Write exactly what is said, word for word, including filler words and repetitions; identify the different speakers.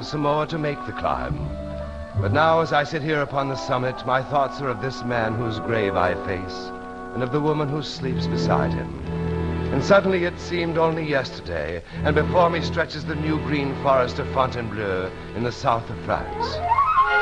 Speaker 1: Samoa to make the climb. But now, as I sit here upon the summit, my thoughts are of this man whose grave I face, and of the woman who sleeps beside him. And suddenly it seemed only yesterday, and before me stretches the new green forest of Fontainebleau in the south of France.